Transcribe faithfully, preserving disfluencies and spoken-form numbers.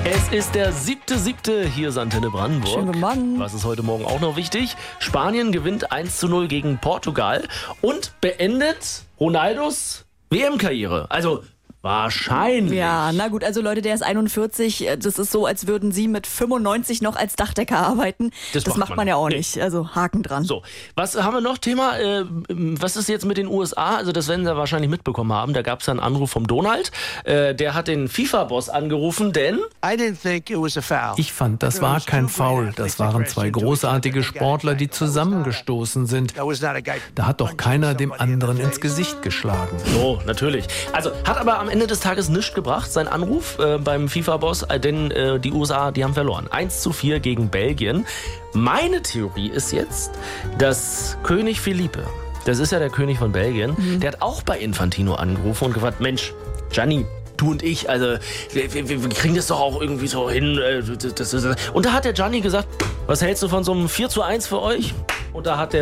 Es ist der siebte siebte Hier ist Antenne Brandenburg. Schönen guten Morgen. Was ist heute Morgen auch noch wichtig? Spanien gewinnt eins zu null gegen Portugal und beendet Ronaldos W M-Karriere. Also wahrscheinlich. Ja, na gut, also Leute, der ist einundvierzig. Das ist so, als würden Sie mit fünfundneunzig noch als Dachdecker arbeiten. Das, das macht man, man ja auch nee. nicht. Also Haken dran. So, was haben wir noch? Thema, äh, was ist jetzt mit den U S A? Also das werden Sie wahrscheinlich mitbekommen haben. Da gab es einen Anruf vom Donald. Äh, der hat den FIFA-Boss angerufen, denn ich fand, das war kein Foul. Das waren zwei großartige Sportler, die zusammengestoßen sind. Da hat doch keiner dem anderen ins Gesicht geschlagen. So, natürlich. Also hat aber am Ende des Tages nichts gebracht, sein Anruf äh, beim FIFA-Boss, äh, denn äh, die U S A, die haben verloren. eins zu vier gegen Belgien. Meine Theorie ist jetzt, dass König Felipe, das ist ja der König von Belgien, mhm. der hat auch bei Infantino angerufen und gefragt, Mensch, Gianni, du und ich, also wir, wir, wir kriegen das doch auch irgendwie so hin. Äh, das, das, das. Und da hat der Gianni gesagt, was hältst du von so einem vier zu eins für euch? Und da hat der